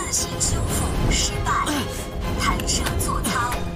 自行修复失败，弹射座舱